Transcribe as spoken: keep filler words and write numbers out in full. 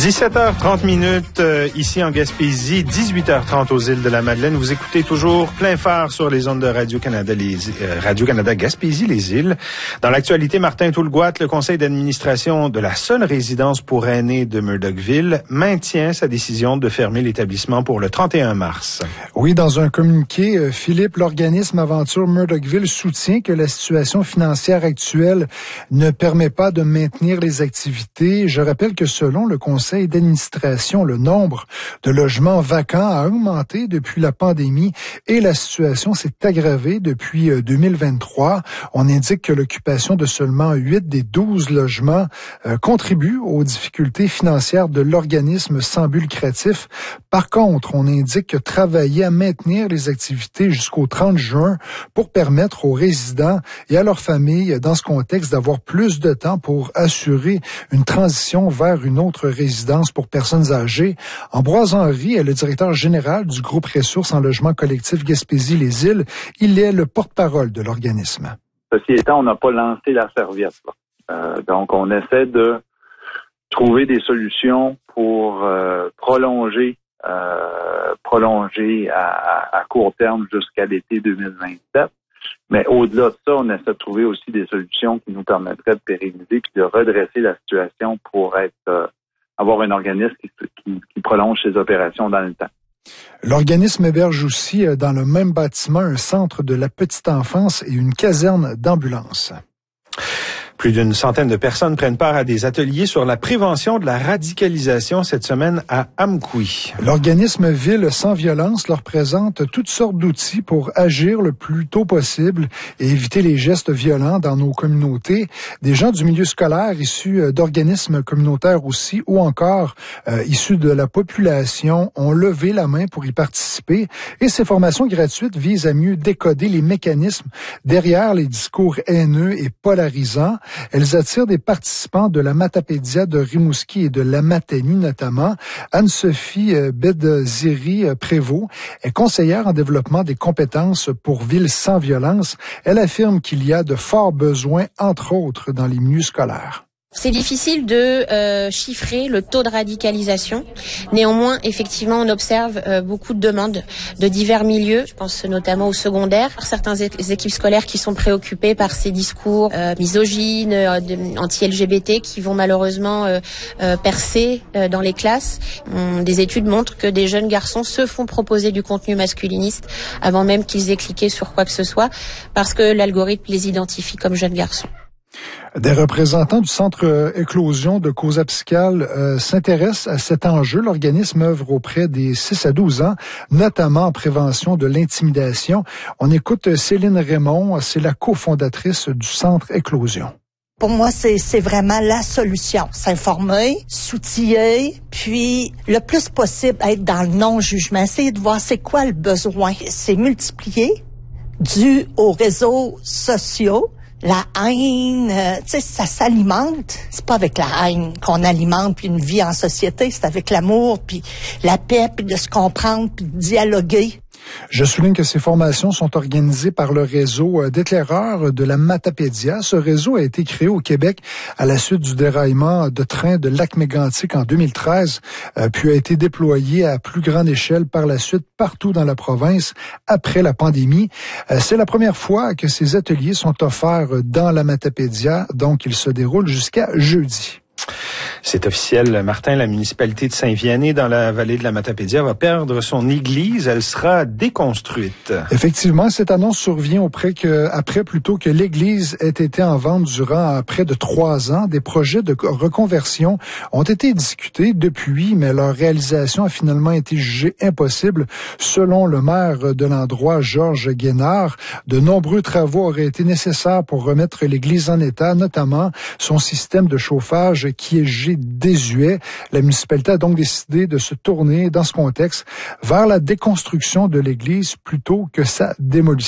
dix-sept heures trente minutes euh, ici en Gaspésie, dix-huit heures trente aux îles de la Madeleine. Vous écoutez toujours plein phare sur les ondes de Radio-Canada, les, euh, Radio-Canada Gaspésie, les îles. Dans l'actualité, Martin Toulgoat, le conseil d'administration de la seule résidence pour aînés de Murdochville, maintient sa décision de fermer l'établissement pour le trente et un mars. Oui, dans un communiqué, Philippe, l'organisme Aventure Murdochville soutient que la situation financière actuelle ne permet pas de maintenir les activités. Je rappelle que selon le conseil d'administration, le nombre de logements vacants a augmenté depuis la pandémie et la situation s'est aggravée depuis deux mille vingt-trois. On indique que l'occupation de seulement huit des douze logements euh, contribue aux difficultés financières de l'organisme sans but lucratif. Par contre, on indique que travailler à maintenir les activités jusqu'au trente juin pour permettre aux résidents et à leurs familles, dans ce contexte, d'avoir plus de temps pour assurer une transition vers une autre résidence pour personnes âgées. Ambroise Henry est le directeur général du groupe Ressources en logement collectif Gaspésie-les-Îles. Il est le porte-parole de l'organisme. Ceci étant, on n'a pas lancé la serviette. Euh, donc, on essaie de trouver des solutions pour euh, prolonger euh, prolonger à, à, à court terme jusqu'à l'été deux mille vingt-sept. Mais au-delà de ça, on essaie de trouver aussi des solutions qui nous permettraient de pérenniser puis de redresser la situation pour être euh, avoir un organisme qui, qui, qui prolonge ses opérations dans le temps. L'organisme héberge aussi dans le même bâtiment un centre de la petite enfance et une caserne d'ambulance. Plus d'une centaine de personnes prennent part à des ateliers sur la prévention de la radicalisation cette semaine à Amqui. L'organisme Ville sans violence leur présente toutes sortes d'outils pour agir le plus tôt possible et éviter les gestes violents dans nos communautés. Des gens du milieu scolaire issus d'organismes communautaires aussi ou encore euh, issus de la population ont levé la main pour y participer. Et ces formations gratuites visent à mieux décoder les mécanismes derrière les discours haineux et polarisants. Elles attirent des participants de la Matapédia de Rimouski et de la Matanie notamment. Anne-Sophie Bedziri-Prévost est conseillère en développement des compétences pour Ville sans violence. Elle affirme qu'il y a de forts besoins, entre autres, dans les milieux scolaires. C'est difficile de euh, chiffrer le taux de radicalisation. Néanmoins, effectivement, on observe euh, beaucoup de demandes de divers milieux. Je pense notamment au secondaire. Certains é- équipes scolaires qui sont préoccupées par ces discours euh, misogynes, euh, anti-L G B T qui vont malheureusement euh, euh, percer euh, dans les classes. Hum, des études montrent que des jeunes garçons se font proposer du contenu masculiniste avant même qu'ils aient cliqué sur quoi que ce soit parce que l'algorithme les identifie comme jeunes garçons. Des représentants du Centre euh, Éclosion de Causa Psychale euh, s'intéressent à cet enjeu. L'organisme œuvre auprès des six à douze ans, notamment en prévention de l'intimidation. On écoute Céline Raymond, c'est la cofondatrice du Centre Éclosion. Pour moi, c'est, c'est vraiment la solution. S'informer, s'outiller, puis le plus possible être dans le non-jugement. Essayer de voir c'est quoi le besoin. C'est multiplié dû aux réseaux sociaux. La haine, euh, tu sais, ça s'alimente. C'est pas avec la haine qu'on alimente puis une vie en société. C'est avec l'amour puis la paix puis de se comprendre puis de dialoguer. Je souligne que ces formations sont organisées par le réseau d'éclaireurs de la Matapédia. Ce réseau a été créé au Québec à la suite du déraillement de train de Lac-Mégantic en deux mille treize, euh, puis a été déployé à plus grande échelle par la suite partout dans la province après la pandémie. Euh, c'est la première fois que ces ateliers sont offerts dans la Matapédia, donc ils se déroulent jusqu'à jeudi. C'est officiel, Martin, la municipalité de Saint-Vianney dans la vallée de la Matapédia va perdre son église. Elle sera déconstruite. Effectivement, cette annonce survient auprès que, après plutôt que l'église ait été en vente durant près de trois ans. Des projets de reconversion ont été discutés depuis, mais leur réalisation a finalement été jugée impossible. Selon le maire de l'endroit, Georges Guénard, de nombreux travaux auraient été nécessaires pour remettre l'église en état, notamment son système de chauffage qui est jugé désuet. La municipalité a donc décidé de se tourner, dans ce contexte, vers la déconstruction de l'église plutôt que sa démolition.